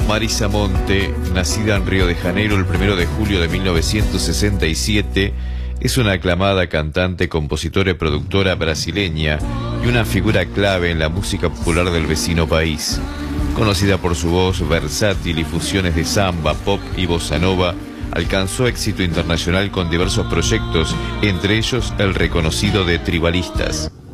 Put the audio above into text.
Marisa Monte, nacida en Río de Janeiro el 1 de julio de 1967, es una aclamada cantante, compositora y productora brasileña y una figura clave en la música popular del vecino país. Conocida por su voz versátil y fusiones de samba, pop y bossa nova, alcanzó éxito internacional con diversos proyectos, entre ellos el reconocido de Tribalistas.